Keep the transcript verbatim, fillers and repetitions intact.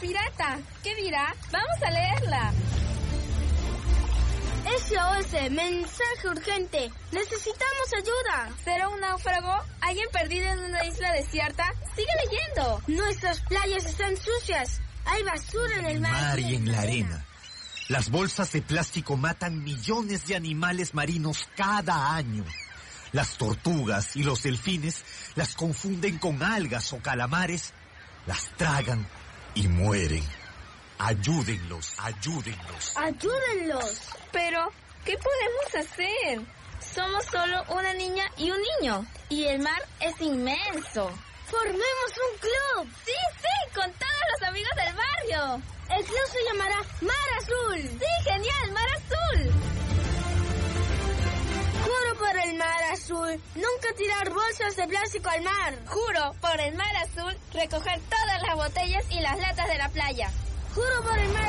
pirata. ¿Qué dirá? Vamos a leerla. S O S, mensaje urgente. Necesitamos ayuda. ¿Será un náufrago? ¿Alguien perdido en una isla desierta? Sigue leyendo. Nuestras playas están sucias. Hay basura en el mar, mar y en la arena. Las bolsas de plástico matan millones de animales marinos cada año. Las tortugas y los delfines las confunden con algas o calamares, las tragan y mueren. Ayúdenlos, ayúdenlos. Ayúdenlos. Pero, ¿qué podemos hacer? Somos solo una niña y un niño. Y el mar es inmenso. ¡Formemos un club! ¡Sí, sí! ¡Con todos los amigos del barrio! El club se llamará Mar Azul. ¡Sí, genial! ¡Mar Azul! Juro por el Mar Azul, nunca tirar bolsas de plástico al mar. Juro por el Mar Azul, recoger todas las botellas y las latas de la playa. Juro por el Mar